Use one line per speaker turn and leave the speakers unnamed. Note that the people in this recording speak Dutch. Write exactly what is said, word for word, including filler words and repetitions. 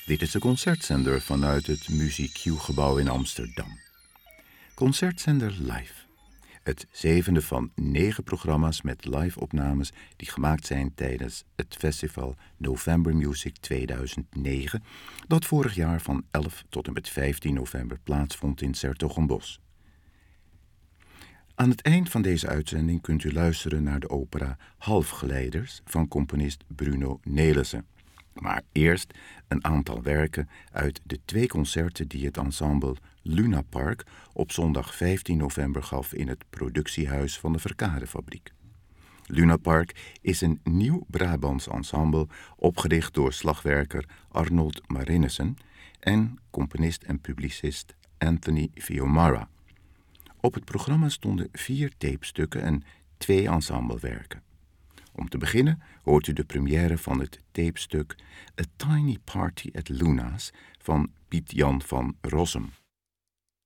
Dit is de concertzender vanuit het MuziekQ-gebouw in Amsterdam. Concertzender Live. Het zevende van negen programma's met live-opnames die gemaakt zijn tijdens het festival November Music tweeduizend negen, dat vorig jaar van elf tot en met vijftien november plaatsvond in 's-Hertogenbosch. Aan het eind van deze uitzending kunt u luisteren naar de opera Halfgeleiders van componist Bruno Nelissen. Maar eerst een aantal werken uit de twee concerten die het ensemble Luna Park op zondag vijftien november gaf in het productiehuis van de Verkadefabriek. Luna Park is een nieuw Brabants ensemble opgericht door slagwerker Arnold Marinissen en componist en publicist Anthony Fiumara. Op het programma stonden vier tapestukken en twee ensemblewerken. Om te beginnen hoort u de première van het tapestuk A Tiny Party at Luna's van Piet Jan van Rossum.